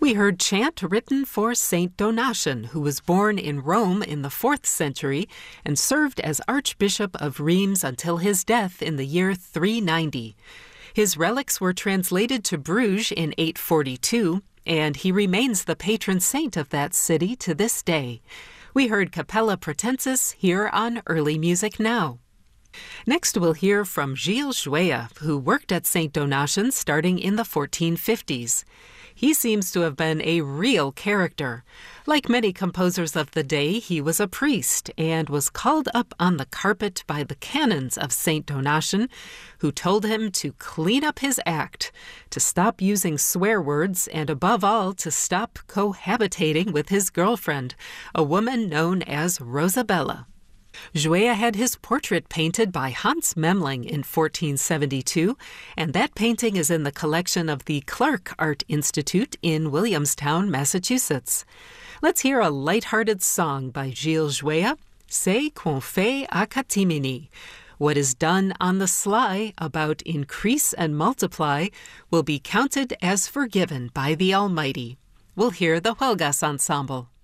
We heard chant written for Saint Donatian, who was born in Rome in the 4th century and served as Archbishop of Reims until his death in the year 390. His relics were translated to Bruges in 842, and he remains the patron saint of that city to this day. We heard Capella Pratensis here on Early Music Now. Next, we'll hear from Gilles Jouet, who worked at St. Donatian starting in the 1450s. He seems to have been a real character. Like many composers of the day, he was a priest and was called up on the carpet by the canons of St. Donatian, who told him to clean up his act, to stop using swear words, and above all, to stop cohabitating with his girlfriend, a woman known as Rosabella. Jouet had his portrait painted by Hans Memling in 1472, and that painting is in the collection of the Clark Art Institute in Williamstown, Massachusetts. Let's hear a light-hearted song by Gilles Jouet, C'est qu'on fait à catimini. What is done on the sly about increase and multiply will be counted as forgiven by the Almighty. We'll hear the Huelgas Ensemble.